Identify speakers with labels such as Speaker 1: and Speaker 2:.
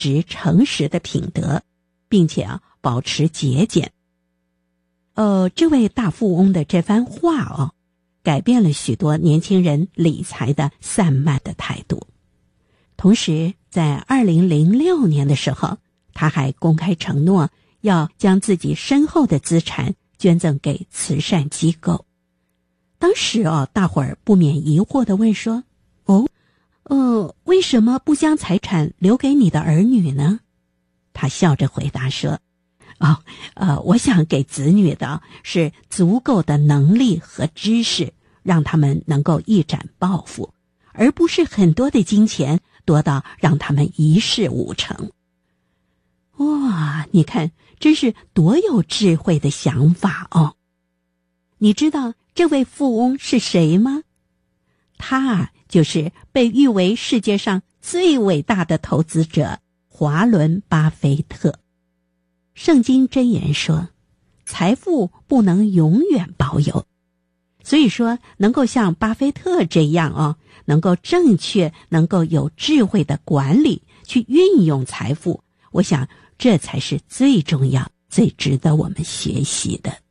Speaker 1: 持诚实的品德，并且保持节俭。这位大富翁的这番话改变了许多年轻人理财的散漫的态度。同时在2006年的时候，他还公开承诺要将自己身后的资产捐赠给慈善机构。当时大伙儿不免疑惑地问说，为什么不将财产留给你的儿女呢？他笑着回答说，我想给子女的是足够的能力和知识，让他们能够一展抱负，而不是很多的金钱多到让他们一事无成。哇，你看，真是多有智慧的想法哦！你知道这位富翁是谁吗？他就是被誉为世界上最伟大的投资者华伦·巴菲特。圣经箴言说，财富不能永远保有。所以说，能够像巴菲特这样能够正确、能够有智慧的管理，去运用财富，我想这才是最重要、最值得我们学习的。